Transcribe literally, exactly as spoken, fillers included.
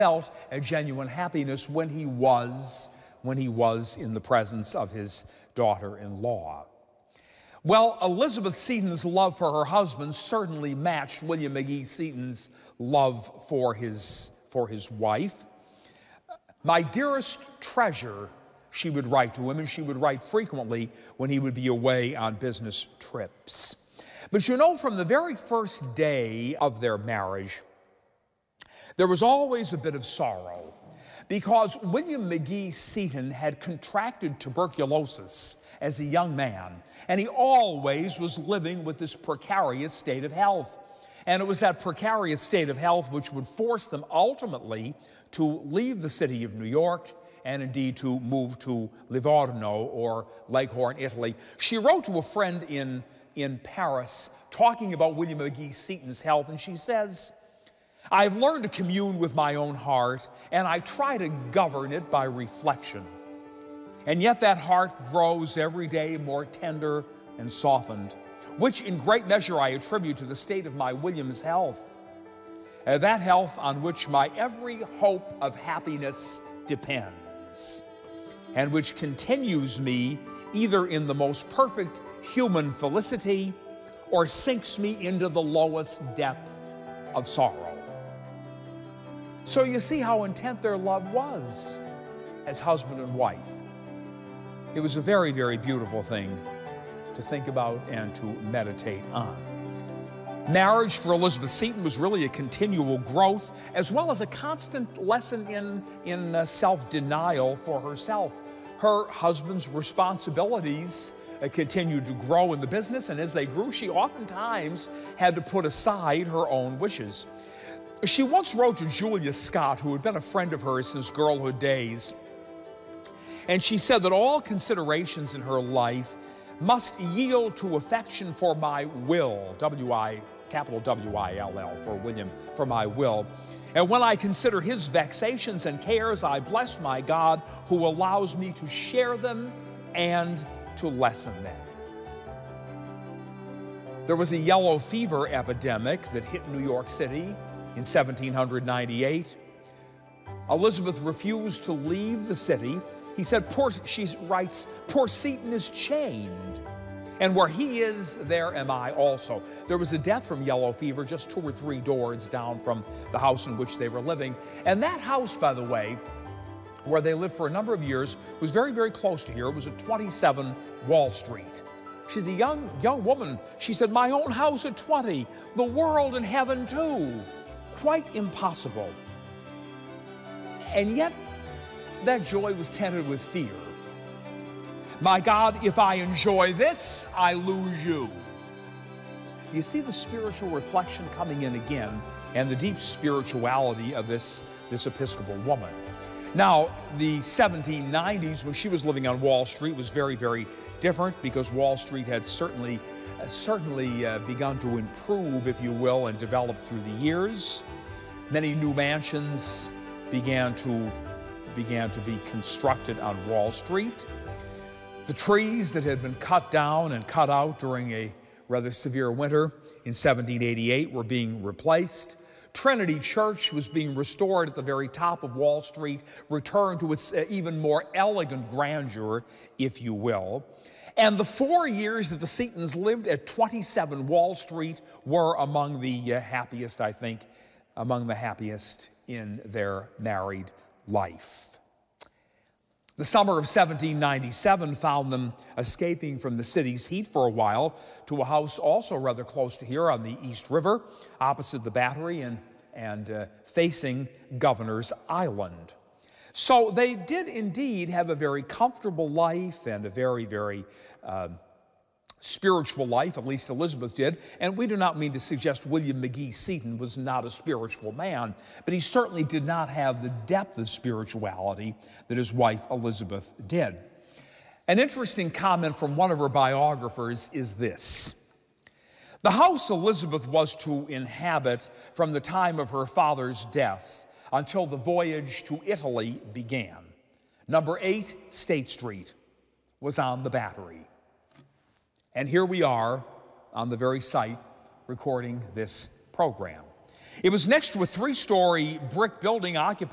felt a genuine happiness when he was, when he was in the presence of his daughter-in-law. Well, Elizabeth Seton's love for her husband certainly matched William McGee Seton's love for his, for his wife. My dearest treasure, she would write to him, and she would write frequently when he would be away on business trips. But you know, from the very first day of their marriage, there was always a bit of sorrow, because William McGee Seton had contracted tuberculosis as a young man, and he always was living with this precarious state of health. And it was that precarious state of health which would force them ultimately to leave the city of New York and indeed to move to Livorno or Leghorn, Italy. She wrote to a friend in, in Paris talking about William McGee Seton's health, and she says, "I've learned to commune with my own heart, and I try to govern it by reflection. And yet that heart grows every day more tender and softened, which in great measure I attribute to the state of my William's health, uh, that health on which my every hope of happiness depends, and which continues me either in the most perfect human felicity or sinks me into the lowest depth of sorrow." So you see how intent their love was as husband and wife. It was a very, very beautiful thing to think about and to meditate on. Marriage for Elizabeth Seton was really a continual growth, as well as a constant lesson in, in uh, self-denial for herself. Her husband's responsibilities uh, continued to grow in the business, and as they grew, she oftentimes had to put aside her own wishes. She once wrote to Julia Scott, who had been a friend of hers since girlhood days, and she said that all considerations in her life must yield to affection for my will, W I, capital W I L L, for William, for my will. And when I consider his vexations and cares, I bless my God who allows me to share them and to lessen them. There was a yellow fever epidemic that hit New York City in seventeen ninety-eight. Elizabeth refused to leave the city. He said, poor, she writes, "Poor Seton is chained, and where he is, there am I also." There was a death from yellow fever just two or three doors down from the house in which they were living. And that house, by the way, where they lived for a number of years, was very, very close to here. It was at twenty-seven Wall Street. She's a young, young woman. She said, "My own house at twenty, the world and heaven too. Quite impossible." And yet, that joy was tainted with fear. My God, if I enjoy this, I lose you. Do you see the spiritual reflection coming in again, and the deep spirituality of this, this Episcopal woman? Now, the seventeen nineties, when she was living on Wall Street, was very, very different, because Wall Street had certainly, uh, certainly uh, begun to improve, if you will, and develop through the years. Many new mansions began to began to be constructed on Wall Street. The trees that had been cut down and cut out during a rather severe winter in seventeen eighty-eight were being replaced. Trinity Church was being restored at the very top of Wall Street, returned to its uh, even more elegant grandeur, if you will. And the four years that the Setons lived at twenty-seven Wall Street were among the uh, happiest, I think, among the happiest in their married life. The summer of seventeen ninety-seven found them escaping from the city's heat for a while to a house also rather close to here on the East River, opposite the Battery and, and uh, facing Governor's Island. So they did indeed have a very comfortable life and a very, very uh, spiritual life, at least Elizabeth did. And we do not mean to suggest William McGee Seton was not a spiritual man, but he certainly did not have the depth of spirituality that his wife Elizabeth did. An interesting comment from one of her biographers is this: the house Elizabeth was to inhabit from the time of her father's death until the voyage to Italy began, number eight State Street, was on the Battery. And here we are on the very site recording this program. It was next to a three-story brick building occupied